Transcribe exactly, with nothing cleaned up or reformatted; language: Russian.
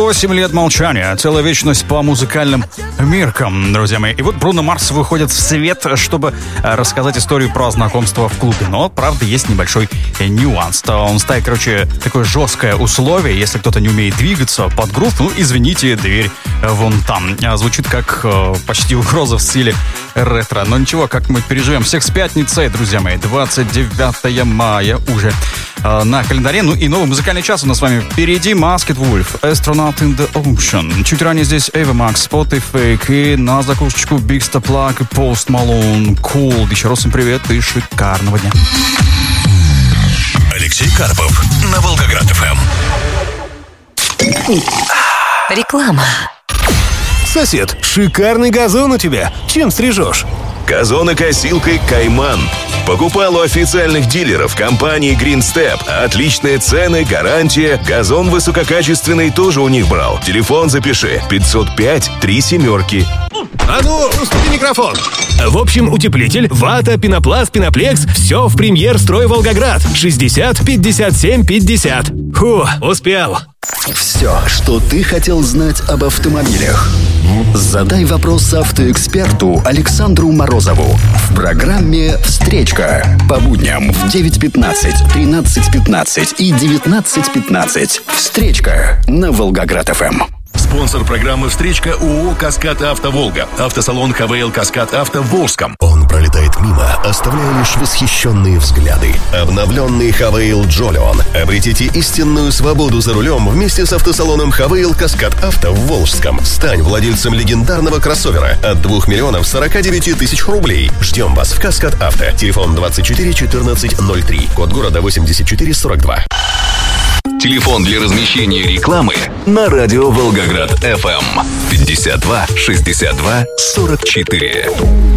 восемь лет молчания, целая вечность по музыкальным меркам, друзья мои. И вот Бруно Марс выходит в свет, чтобы рассказать историю про знакомство в клубе. Но, правда, есть небольшой нюанс. Он ставит, короче, такое жесткое условие. Если кто-то не умеет двигаться под грув, ну, извините, дверь вон там. Звучит как э, почти угроза в стиле ретро. Но ничего, как-нибудь переживем. Всех с пятницей, друзья мои. двадцать девятого мая уже э, на календаре. Ну и новый музыкальный час у нас с вами впереди. Masked Wolf, Astronaut in the Ocean. Чуть ранее здесь Ava Max, Spot и Fake. И на закусочку Big Star Plug и Post Malone, Cold. Еще раз всем привет и шикарного дня. Алексей Карпов на Волгоград эф эм. Реклама. Сосед, шикарный газон у тебя. Чем стрижешь? Газонокосилкой «Кайман». Покупал у официальных дилеров компании Green Step. Отличные цены, гарантия. Газон высококачественный тоже у них брал. Телефон запиши. пятьсот пять три семерки. А ну, уступи микрофон. В общем, утеплитель, вата, пенопласт, пеноплекс — все в Премьер Строй Волгоград. шестьдесят пятьдесят семь пятьдесят. Фу, успел. Все, что ты хотел знать об автомобилях. Задай вопрос автоэксперту Александру Морозову в программе «Встречка» по будням в девять пятнадцать, тринадцать пятнадцать и девятнадцать пятнадцать. «Встречка» на Волгоград эф эм. Спонсор программы «Встречка» ООО «Каскад Авто Волга». Автосалон ХВЛ «Каскад Авто» в Волжском. Он пролетает мимо, оставляя лишь восхищенные взгляды. Обновленный ХВЛ Джолион. Обретите истинную свободу за рулем вместе с автосалоном ХВЛ «Каскад Авто» в Волжском. Стань владельцем легендарного кроссовера от двух миллионов сорока девяти тысяч рублей. Ждем вас в «Каскад Авто». Телефон двадцать четыре четырнадцать ноль три. Код города восемьдесят четыре сорок два. Телефон для размещения рекламы на радио Волгоград эф эм пятьдесят два шестьдесят два сорок четыре.